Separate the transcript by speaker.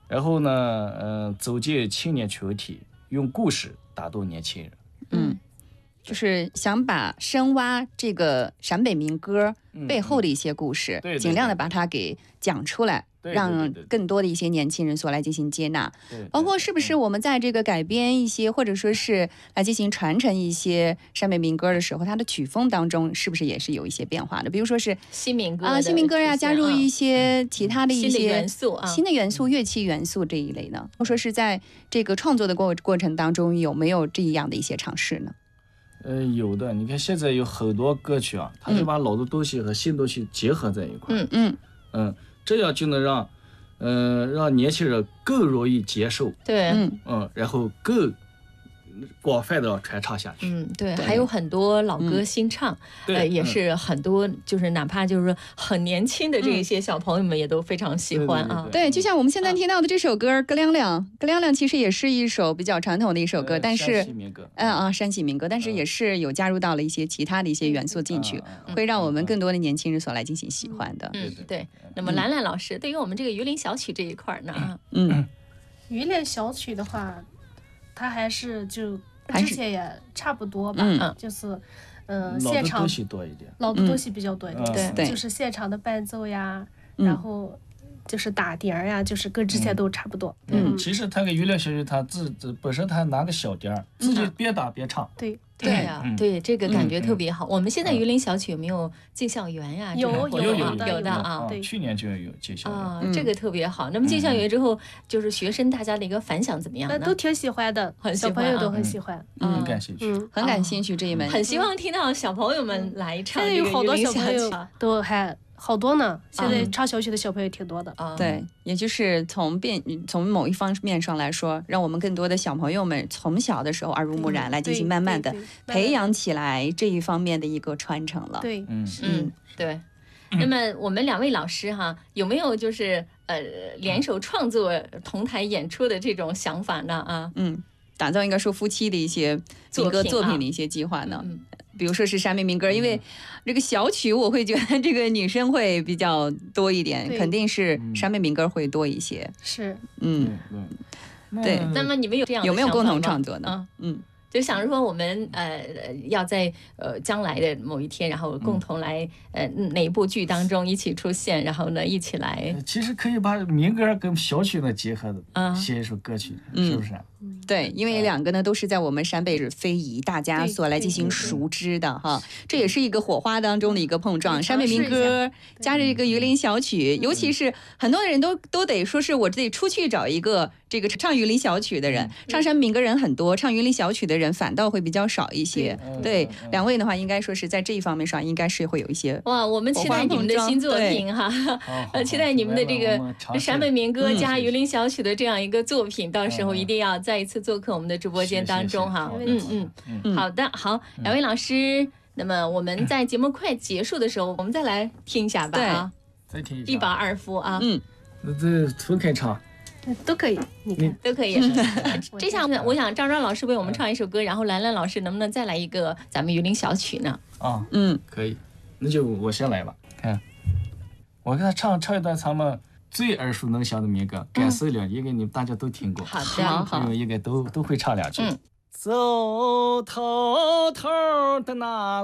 Speaker 1: 然后呢，走进青年群体，用故事打动年轻人。
Speaker 2: 就是想把深挖这个陕北民歌背后的一些故事，尽量的把它给讲出来，让更多的一些年轻人所来进行接纳。包括是不是我们在这个改编一些，或者说是来进行传承一些陕北民歌的时候，它的曲风当中是不是也是有一些变化的？比如说是
Speaker 3: 新民歌
Speaker 2: 新民歌呀，加入一些其他的一些
Speaker 3: 新的元素、
Speaker 2: 乐器元素这一类呢？或者说是在这个创作的过程当中，有没有这样的一些尝试呢？
Speaker 1: 有的，你看现在有很多歌曲啊，它就把老的东西和新东西结合在一块。这样就能让年轻人更容易接受。
Speaker 3: 对，
Speaker 1: 然后更广泛的传唱下去。
Speaker 3: 对，还有很多老歌新唱，也是很多就是哪怕就是很年轻的这一些小朋友们也都非常喜欢啊。
Speaker 2: 对，就像我们现在听到的这首歌《咯亮亮》，咯亮亮其实也是一首比较传统的一首歌，但是
Speaker 1: 山西民歌，
Speaker 2: 山西民歌，但是也是有加入到了一些其他的一些元素进去，会让我们更多的年轻人所来进行喜欢的。
Speaker 3: 对。那么兰兰老师，对于我们这个榆林小曲这一块呢，
Speaker 4: 榆林小曲的话，它还是就之前也差不多吧，就是现场
Speaker 1: 老的东西多一点，
Speaker 4: 老的东西比较多一点，
Speaker 2: 对，
Speaker 4: 就是现场的伴奏呀，然后就是打碟儿呀，就是跟之前都差不多。
Speaker 1: 其实他个榆林小曲，他本身他拿个小碟儿，自己边打边唱。
Speaker 3: 对呀，对，这个感觉特别好。我们现在榆林小曲有没有进校园呀？
Speaker 4: 有
Speaker 3: 的啊，
Speaker 1: 去年就有进校园
Speaker 3: 这个特别好。那么进校园之后，就是学生大家的一个反响怎么样呢？
Speaker 4: 都挺喜欢的，小朋友都很喜欢，
Speaker 1: 很感兴趣，
Speaker 2: 很感兴趣这一门，
Speaker 3: 很希望听到小朋友们来唱。
Speaker 4: 现在有好多小朋友都还好多呢，现在唱小曲的小朋友挺多的。
Speaker 2: 对，也就是从某一方面上来说，让我们更多的小朋友们从小的时候耳濡目染，来进行慢慢的培养起来这一方面的一个传承了。
Speaker 4: 对，
Speaker 3: 对。那么我们两位老师哈，有没有就是联手创作同台演出的这种想法呢？
Speaker 2: 打造应该说夫妻的一些民歌作品的一些计划呢？比如说是陕北民歌，因为这个小曲我会觉得这个女生会比较多一点，肯定是陕北民歌会多一些。
Speaker 4: 是，
Speaker 2: 对。
Speaker 3: 那么你们有这样的
Speaker 2: 有没有共同创作呢？
Speaker 3: 就想着说我们要在将来的某一天，然后共同来哪一部剧当中一起出现，然后呢一起来。
Speaker 1: 其实可以把民歌跟小曲呢结合的，写一首歌曲，是不是？
Speaker 2: 对，因为两个呢都是在我们陕北非遗大家所来进行熟知的哈，这也是一个火花当中的一个碰撞。陕北民歌加着一个榆林小曲，尤其是很多的人都得说是我得出去找一个这个唱榆林小曲的人，唱陕北民歌人很多，唱榆林小曲的人反倒会比较少一些。对，两位的话应该说是在这一方面上应该是会有一些
Speaker 3: 哇，我们期待你们的新作品哈，期待你们的这个陕北民歌加榆林小曲的这样一个作品，到时候一定要再一次做客我们的直播间当中哈。好的，好，两位老师，那么我们在节目快结束的时候，我们再来听一下吧啊，
Speaker 1: 再听一下，
Speaker 3: 一把二胡啊，
Speaker 1: 这分开唱。
Speaker 4: 都可以，你看
Speaker 3: 都可以。这下我想张老师为我们唱一首歌，然后兰兰老师能不能再来一个咱们榆林小曲呢？
Speaker 1: 可以，那就我先来吧。看，我给他唱一段咱们最耳熟能详的民歌《感受了》，应该你们大家都听过，
Speaker 3: 好的，
Speaker 1: 朋友应该都会唱两句。走透透的那